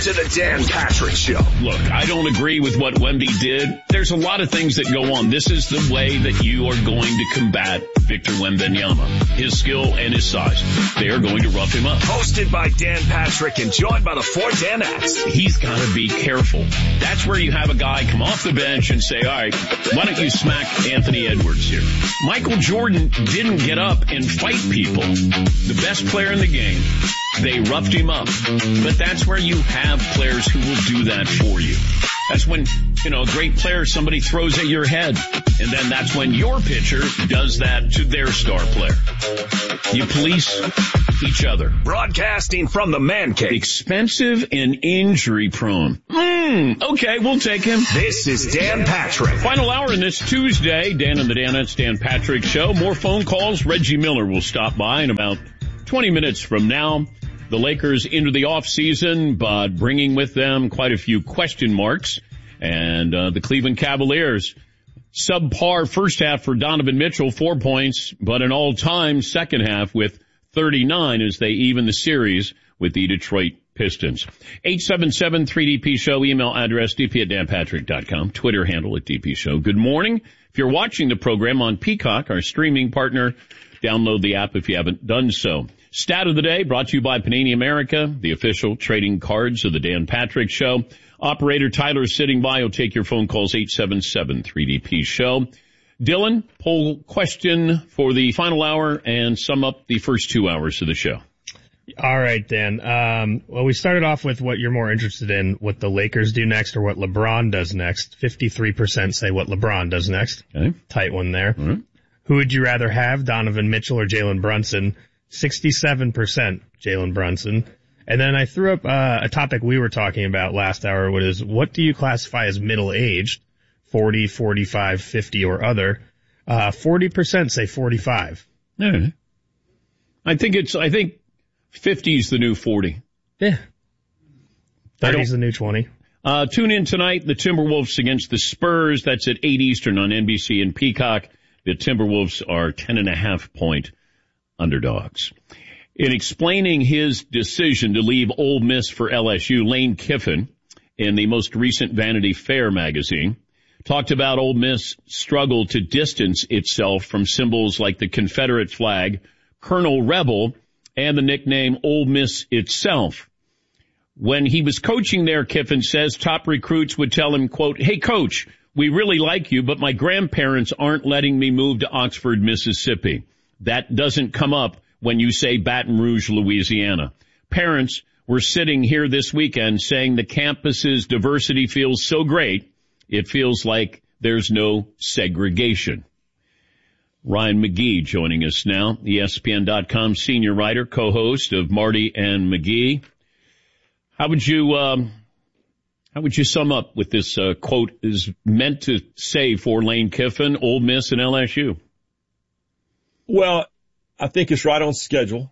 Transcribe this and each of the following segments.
to the Dan Patrick Show. Look, I don't agree with what Wemby did. There's a lot of things that go on. This is the way that you are going to combat Victor Wembanyama. His skill and his size. They are going to rough him up. Hosted by Dan Patrick and joined by the 4 Danettes. He's got to be careful. That's where you have a guy come off the bench and say, all right, why don't you smack Anthony Edwards here? Michael Jordan didn't get up and fight people. The best player in the game, they roughed him up. But that's where you have players who will do that for you. That's when, a great player, somebody throws at your head. And then that's when your pitcher does that to their star player. You police each other. Broadcasting from the man cave. Expensive and injury prone. Okay, we'll take him. This is Dan Patrick. Final hour in this Tuesday. Dan and the Danettes, Dan Patrick Show. More phone calls. Reggie Miller will stop by in about 20 minutes from now. The Lakers into the offseason, but bringing with them quite a few question marks. And the Cleveland Cavaliers, subpar first half for Donovan Mitchell, 4 points, but an all-time second half with 39 as they even the series with the Detroit Pistons. 877-3DP-SHOW, email address dp@danpatrick.com, Twitter handle @DP-SHOW. Good morning. If you're watching the program on Peacock, our streaming partner, download the app if you haven't done so. Stat of the day brought to you by Panini America, the official trading cards of the Dan Patrick Show. Operator Tyler sitting by. Will take your phone calls 877-3DP-SHOW. Dylan, poll question for the final hour and sum up the first 2 hours of the show. All right, Dan. Well, we started off with what you're more interested in, what the Lakers do next or what LeBron does next. 53% say what LeBron does next. Okay. Tight one there. All right. Who would you rather have, Donovan Mitchell or Jalen Brunson? 67% Jalen Brunson. And then I threw up a topic we were talking about last hour, which is what do you classify as middle-aged? 40, 45, 50, or other. 40% say 45. Yeah. I think 50 is the new 40. Yeah. 30 is the new 20. Tune in tonight, the Timberwolves against the Spurs. That's at 8 Eastern on NBC and Peacock. The Timberwolves are 10.5-point underdogs. In explaining his decision to leave Ole Miss for LSU, Lane Kiffin, in the most recent Vanity Fair magazine, talked about Ole Miss' struggle to distance itself from symbols like the Confederate flag, Colonel Rebel, and the nickname Ole Miss itself. When he was coaching there, Kiffin says top recruits would tell him, quote, "Hey, coach, we really like you, but my grandparents aren't letting me move to Oxford, Mississippi." That doesn't come up when you say Baton Rouge, Louisiana. Parents were sitting here this weekend saying the campus's diversity feels so great, it feels like there's no segregation. Ryan McGee joining us now, ESPN.com senior writer, co-host of Marty and McGee. How would you sum up what this quote is meant to say for Lane Kiffin, Ole Miss, and LSU? Well, I think it's right on schedule.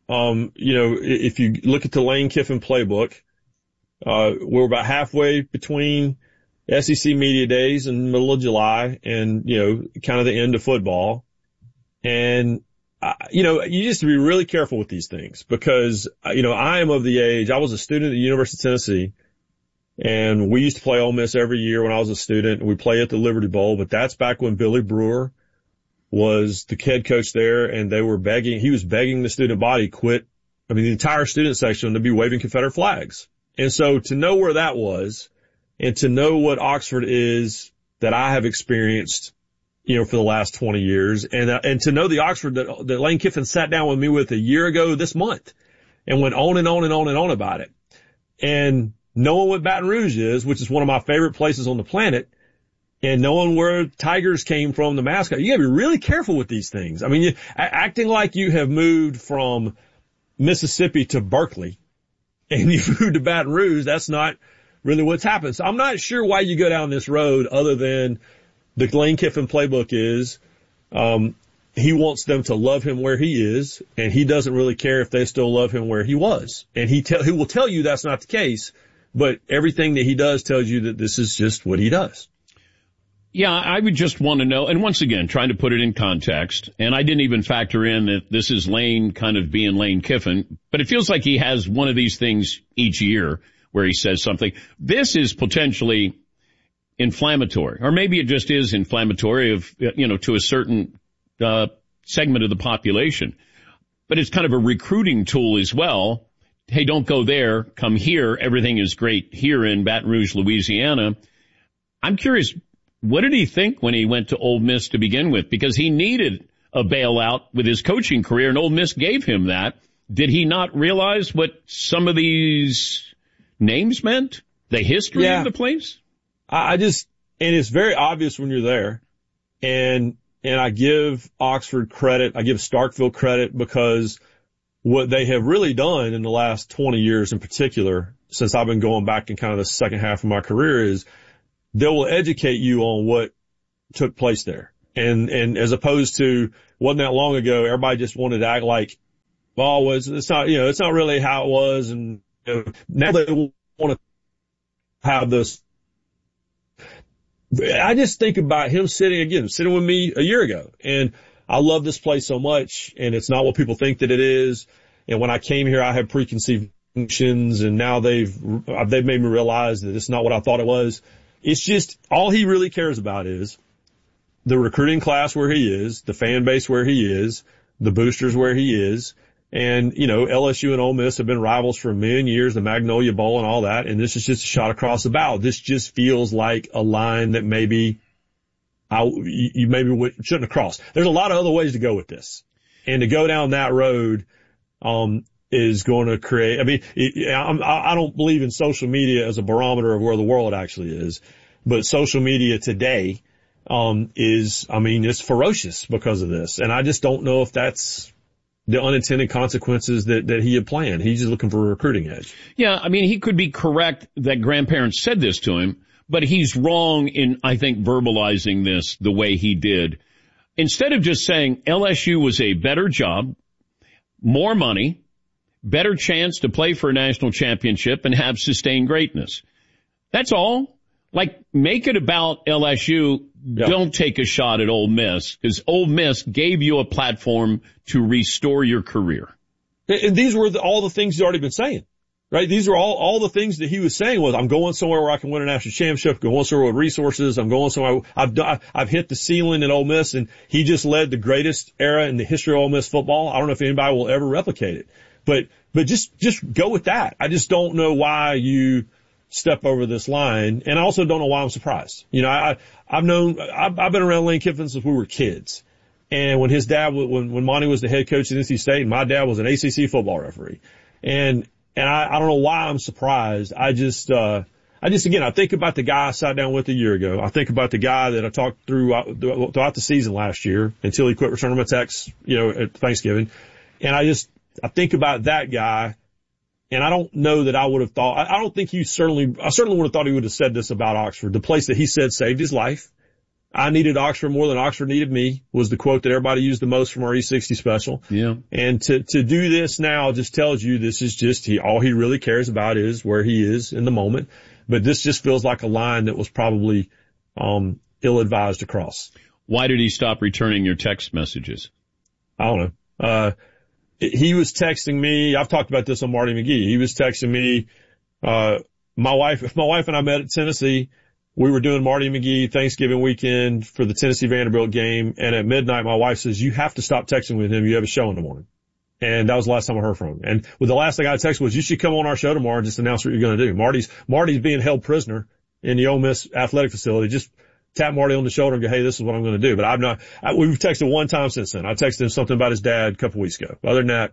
If you look at the Lane Kiffin playbook, we're about halfway between SEC Media Days in the middle of July and, kind of the end of football. And, you just have to be really careful with these things because, I am of the age, I was a student at the University of Tennessee and we used to play Ole Miss every year when I was a student. We play at the Liberty Bowl, but that's back when Billy Brewer was the head coach there and he was begging the student body the entire student section to be waving Confederate flags. And so to know where that was and to know what Oxford is that I have experienced, for the last 20 years and to know the Oxford that Lane Kiffin sat down with me with a year ago this month and went on and on and on and on about it. And knowing what Baton Rouge is, which is one of my favorite places on the planet, and knowing where Tigers came from, the mascot, you gotta be really careful with these things. Acting like you have moved from Mississippi to Berkeley and you moved to Baton Rouge, that's not really what's happened. So I'm not sure why you go down this road other than the Lane Kiffin playbook is, he wants them to love him where he is, and he doesn't really care if they still love him where he was. And he will tell you that's not the case, but everything that he does tells you that this is just what he does. Yeah, I would just want to know, and once again, trying to put it in context, and I didn't even factor in that this is Lane kind of being Lane Kiffin, but it feels like he has one of these things each year where he says something. This is potentially inflammatory, or maybe it just is inflammatory of, to a certain segment of the population. But it's kind of a recruiting tool as well. Hey, don't go there. Come here. Everything is great here in Baton Rouge, Louisiana. I'm curious, what did he think when he went to Ole Miss to begin with? Because he needed a bailout with his coaching career, and Ole Miss gave him that. Did he not realize what some of these names meant? The history of the place? And it's very obvious when you're there. And I give Oxford credit. I give Starkville credit because what they have really done in the last 20 years in particular, since I've been going back in kind of the second half of my career, is they will educate you on what took place there. And as opposed to, wasn't that long ago, everybody just wanted to act like, well, it's not really how it was. And now they want to have this. I just think about him sitting with me a year ago, and I love this place so much, and it's not what people think that it is. And when I came here, I had preconceived notions, and now they've made me realize that it's not what I thought it was. It's just all he really cares about is the recruiting class where he is, the fan base where he is, the boosters where he is. And, LSU and Ole Miss have been rivals for a million years, the Magnolia Bowl and all that. And this is just a shot across the bow. This just feels like a line that maybe you shouldn't have crossed. There's a lot of other ways to go with this. And to go down that road, is going to create, I don't believe in social media as a barometer of where the world actually is, but social media today, it's ferocious because of this. And I just don't know if that's the unintended consequences that he had planned. He's just looking for a recruiting edge. Yeah, he could be correct that grandparents said this to him, but he's wrong in, I think, verbalizing this the way he did. Instead of just saying LSU was a better job, more money, better chance to play for a national championship and have sustained greatness. That's all. Make it about LSU. Yeah. Don't take a shot at Ole Miss, because Ole Miss gave you a platform to restore your career. And these were all the things he's already been saying, right? These were all the things that he was saying was, I'm going somewhere where I can win a national championship, going somewhere with resources. I'm going somewhere. I've hit the ceiling at Ole Miss, and he just led the greatest era in the history of Ole Miss football. I don't know if anybody will ever replicate it, but just go with that. I just don't know why you step over this line. And I also don't know why I'm surprised. I've been around Lane Kiffin since we were kids. And when his dad, when Monty was the head coach at NC State, and my dad was an ACC football referee. And I don't know why I'm surprised. I think about the guy I sat down with a year ago. I think about the guy that I talked throughout the season last year until he quit returning my texts, at Thanksgiving. And I think about that guy. And I don't know that I would have thought, I certainly would have thought he would have said this about Oxford. The place that he said saved his life. I needed Oxford more than Oxford needed me was the quote that everybody used the most from our E60 special. Yeah. And to do this now just tells you this is just, all he really cares about is where he is in the moment. But this just feels like a line that was probably, ill-advised to cross. Why did he stop returning your text messages? I don't know. He was texting me. I've talked about this on Marty McGee. He was texting me. My wife and I met at Tennessee. We were doing Marty McGee Thanksgiving weekend for the Tennessee Vanderbilt game. And at midnight, my wife says, you have to stop texting with him. You have a show in the morning. And that was the last time I heard from him. And the last thing I texted was, you should come on our show tomorrow and just announce what you're going to do. Marty's being held prisoner in the Ole Miss athletic facility. Just tap Marty on the shoulder and go, hey, this is what I'm going to do. But we've texted one time since then. I texted him something about his dad a couple weeks ago. Other than that,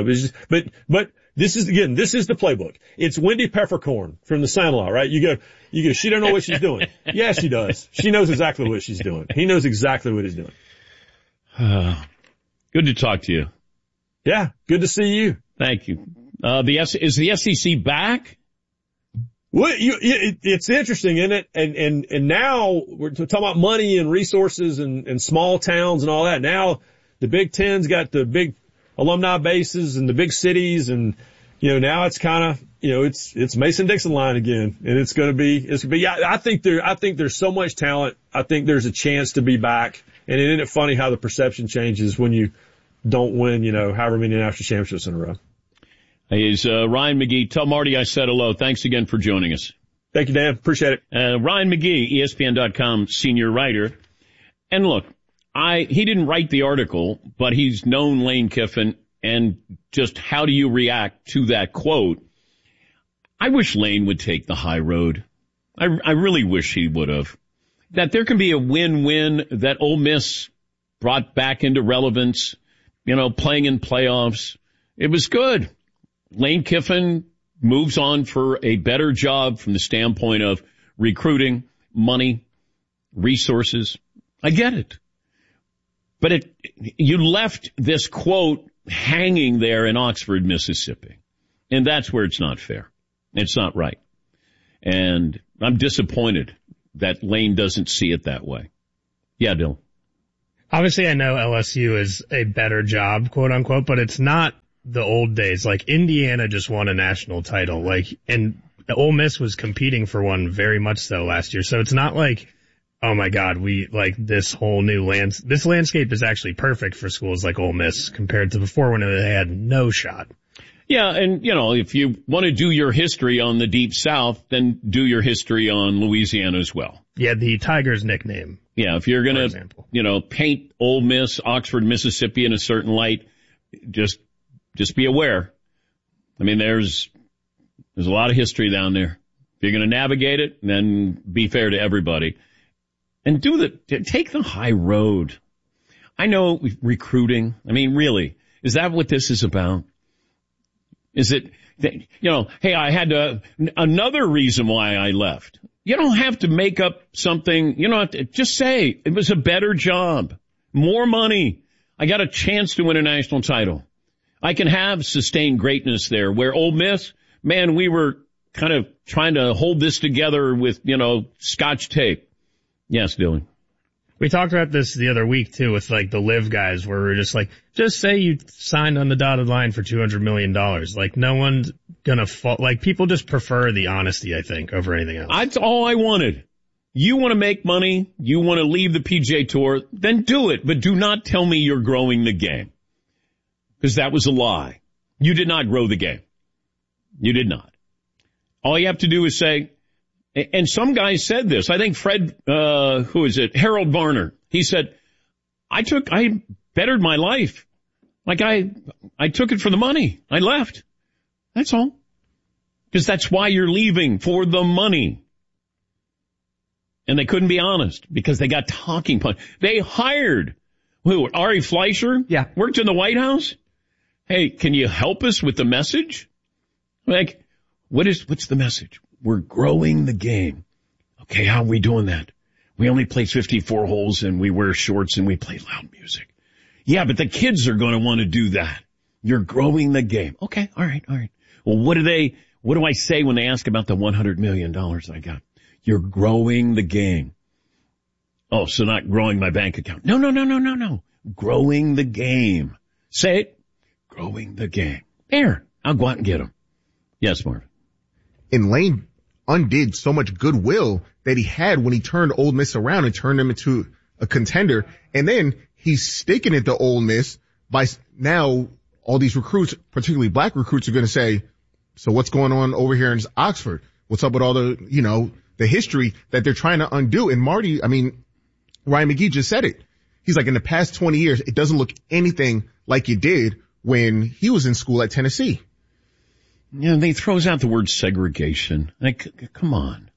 but this is the playbook. It's Wendy Peppercorn from the Sandlot, right? You go, she don't know what she's doing. Yeah, she does. She knows exactly what she's doing. He knows exactly what he's doing. Good to talk to you. Yeah, good to see you. Thank you. Is the SEC back? Well, it's interesting, isn't it? And now we're talking about money and resources and small towns and all that. Now the Big Ten's got the big alumni bases and the big cities, and now it's kind of it's Mason-Dixon line again, and it's going to be. Yeah, I think there's so much talent. I think there's a chance to be back. And isn't it funny how the perception changes when you don't win, however many national championships in a row? is Ryan McGee. Tell Marty I said hello. Thanks again for joining us. Thank you, Dan. Appreciate it. Ryan McGee, ESPN.com senior writer. And look, he didn't write the article, but he's known Lane Kiffin, and just how do you react to that quote? I wish Lane would take the high road. I really wish he would have. That there can be a win-win, that Ole Miss brought back into relevance, playing in playoffs. It was good. Lane Kiffin moves on for a better job from the standpoint of recruiting, money, resources. I get it. But you left this quote hanging there in Oxford, Mississippi. And that's where it's not fair. It's not right. And I'm disappointed that Lane doesn't see it that way. Yeah, Dylan. Obviously, I know LSU is a better job, quote unquote, but it's not the old days. Like, Indiana just won a national title, and Ole Miss was competing for one very much so last year. So it's not like, oh my God, this whole new this landscape is actually perfect for schools like Ole Miss compared to before when they had no shot. Yeah, and if you want to do your history on the Deep South, then do your history on Louisiana as well. Yeah, the Tigers nickname. Yeah, if you're going to, paint Ole Miss, Oxford, Mississippi in a certain light, just be aware. I mean, there's a lot of history down there. If you're going to navigate it, then be fair to everybody. And take the high road. I know recruiting. I mean, really, is that what this is about? Is it, hey, I had another reason why I left. You don't have to make up something. Just say it was a better job, more money. I got a chance to win a national title. I can have sustained greatness there, where Ole Miss, man, we were kind of trying to hold this together with, Scotch tape. Yes, Dylan. We talked about this the other week too with the Live guys, where we were just just say you signed on the dotted line for $200 million. No one's gonna fall. People just prefer the honesty, I think, over anything else. That's all I wanted. You want to make money, you want to leave the PGA Tour, then do it. But do not tell me you're growing the game. Because that was a lie. You did not grow the game. You did not. All you have to do is say, and some guys said this. I think Harold Varner. He said, I bettered my life. I took it for the money. I left. That's all. Because that's why you're leaving, for the money. And they couldn't be honest because they got talking points. They hired Ari Fleischer? Yeah. Worked in the White House? Hey, can you help us with the message? What's the message? We're growing the game. Okay, how are we doing that? We only play 54 holes and we wear shorts and we play loud music. Yeah, but the kids are going to want to do that. You're growing the game. Okay, all right. Well, what do I say when they ask about the $100 million I got? You're growing the game. Oh, so not growing my bank account. No. Growing the game. Say it. Growing the game. There. I'll go out and get them. Yes, Marvin. And Lane undid so much goodwill that he had when he turned Ole Miss around and turned them into a contender. And then he's sticking it to Ole Miss by now all these recruits, particularly black recruits, are going to say, so what's going on over here in Oxford? What's up with all the, the history that they're trying to undo? And Ryan McGee just said it. He's in the past 20 years, it doesn't look anything like it did when he was in school at Tennessee. Yeah, and he throws out the word segregation. Come on.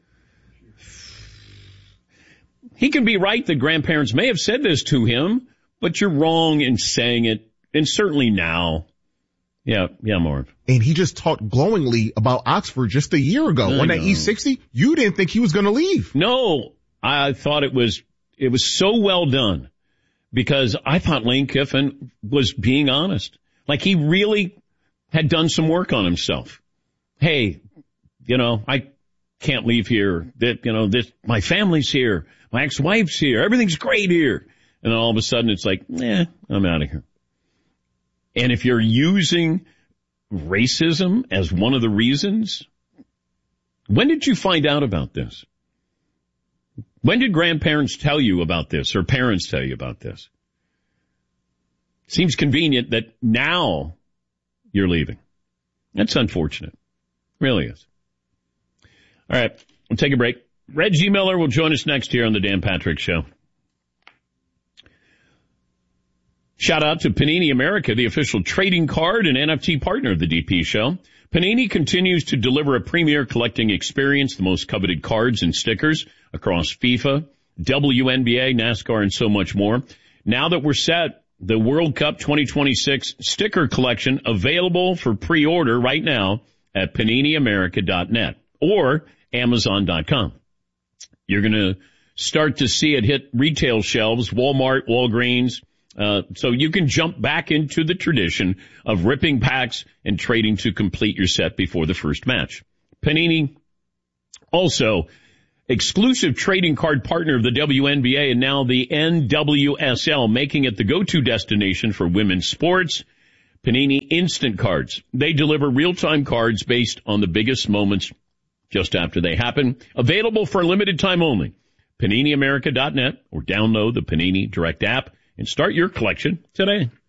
He can be right that grandparents may have said this to him, but you're wrong in saying it, and certainly now. Yeah, Marv. And he just talked glowingly about Oxford just a year ago. On that E60, you didn't think he was going to leave. No, I thought it was so well done because I thought Lane Kiffin was being honest. He really had done some work on himself. Hey, I can't leave here. My family's here. My ex-wife's here. Everything's great here. And then all of a sudden it's I'm out of here. And if you're using racism as one of the reasons, when did you find out about this? When did grandparents tell you about this or parents tell you about this? Seems convenient that now you're leaving. That's unfortunate. Really is. All right, we'll take a break. Reggie Miller will join us next here on the Dan Patrick Show. Shout out to Panini America, the official trading card and NFT partner of the DP Show. Panini continues to deliver a premier collecting experience, the most coveted cards and stickers across FIFA, WNBA, NASCAR, and so much more. Now that we're set, the World Cup 2026 sticker collection available for pre-order right now at PaniniAmerica.net or Amazon.com. You're going to start to see it hit retail shelves, Walmart, Walgreens. So you can jump back into the tradition of ripping packs and trading to complete your set before the first match. Panini, also exclusive trading card partner of the WNBA and now the NWSL, making it the go-to destination for women's sports. Panini Instant Cards. They deliver real-time cards based on the biggest moments just after they happen. Available for a limited time only. PaniniAmerica.net or download the Panini Direct app and start your collection today.